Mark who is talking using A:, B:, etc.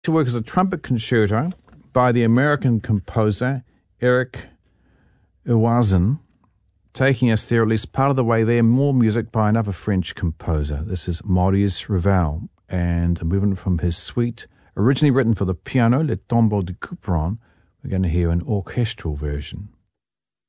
A: To work as a trumpet concerto by the American composer Eric Irvoisen, taking us there at least part of the way there, more music by another French composer. This is Maurice Ravel, and a movement from his suite, originally written for the piano, Le Tombeau de Couperin. We're going to hear an orchestral version.